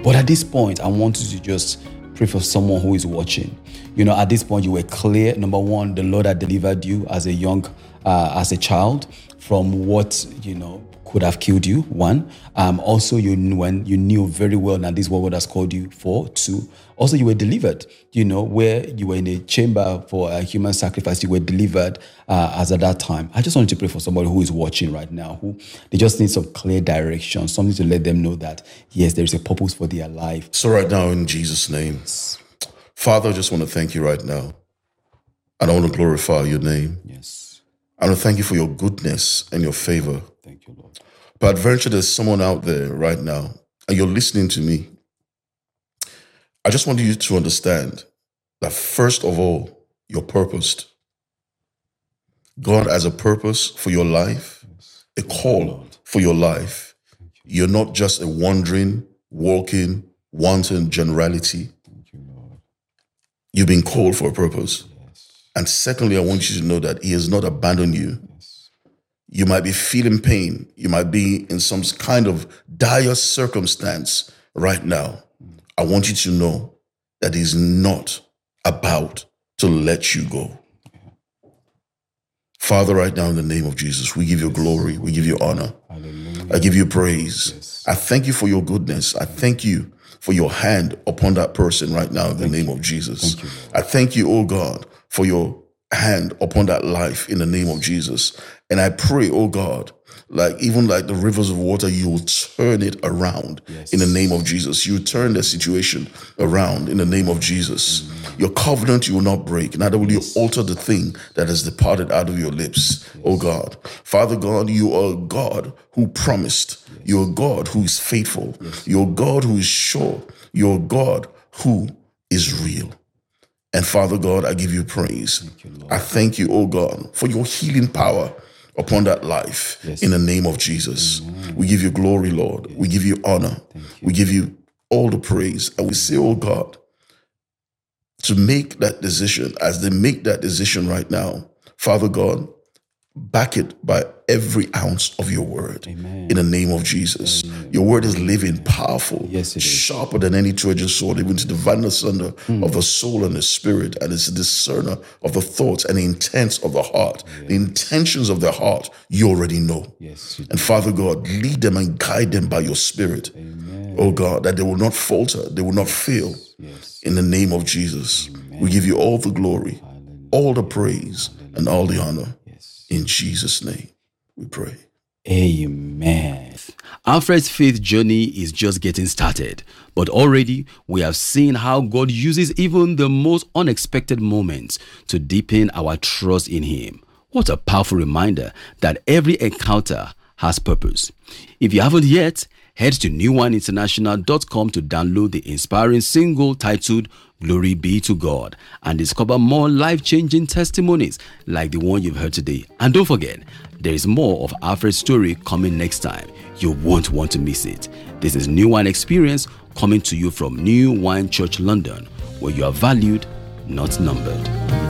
But at this point, I want you to just pray for someone who is watching. At this point, you were clear. Number one, the Lord had delivered you as a child from what, could have killed you. One, also when you knew very well that this is what God has called you for. Two, also you were delivered, where you were in a chamber for a human sacrifice, you were delivered as at that time. I just wanted to pray for somebody who is watching right now, who they just need some clear direction, something to let them know that, yes, there is a purpose for their life. So right now, in Jesus' name, Father, I just want to thank you right now. And I want to glorify your name. Yes. I want to thank you for your goodness and your favor. Thank you, Lord. But adventure, there's someone out there right now, and you're listening to me. I just want you to understand that first of all, you're purposed. God has a purpose for your life, a call for your life. You're not just a wandering, walking, wanton generality. You've been called for a purpose. And secondly, I want you to know that he has not abandoned you. You might be feeling pain. You might be in some kind of dire circumstance right now. I want you to know that he's not about to let you go. Father, right now in the name of Jesus, we give you glory. We give you honor. Hallelujah. I give you praise. Yes. I thank you for your goodness. I thank you for your hand upon that person right now in the name of Jesus. I thank you, oh God, for your hand upon that life in the name of Jesus. And I pray, oh God, like the rivers of water, you will turn it around in the name of Jesus. You turn the situation around in the name of Jesus. Your covenant you will not break. Neither will you alter the thing that has departed out of your lips, oh God. Father God, you are a God who promised. You're a God who is faithful. You're a God who is sure. You're a God who is real. And Father God, I give you praise. I thank you, oh God, for your healing power upon that life in the name of Jesus. We give you glory, Lord. We give you honor. We give you all the praise. And we say, oh God, to make that decision, as they make that decision right now, Father God, back it by every ounce of your word. Amen. In the name of Jesus. Amen. Your word is living, powerful, sharper than any two-edged sword, even to divide asunder of the soul and the spirit, and it's a discerner of the thoughts and the intents of the heart. The intentions of their heart, you already know. And Father God, lead them and guide them by your spirit. Amen. Oh God, that they will not falter, they will not fail. In the name of Jesus. Amen. We give you all the glory, all the praise, and all the honor. In Jesus' name, we pray. Amen. Alfred's faith journey is just getting started, but already we have seen how God uses even the most unexpected moments to deepen our trust in Him. What a powerful reminder that every encounter has purpose. If you haven't yet, head to newwineinternational.com to download the inspiring single titled Glory Be to God and discover more life-changing testimonies like the one you've heard today. And don't forget, there is more of Alfred's story coming next time. You won't want to miss it. This is New Wine Experience coming to you from New Wine Church London, where you are valued, not numbered.